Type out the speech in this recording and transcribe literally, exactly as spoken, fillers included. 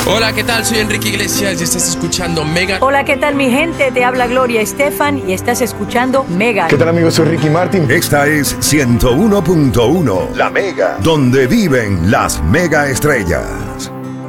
Hola, ¿qué tal? Soy Enrique Iglesias y estás escuchando Mega. Hola, ¿qué tal, mi gente? Te habla Gloria Estefan y estás escuchando Mega. ¿Qué tal, amigos? Soy Ricky Martin. Esta es ciento uno punto uno, La Mega, donde viven las mega estrellas.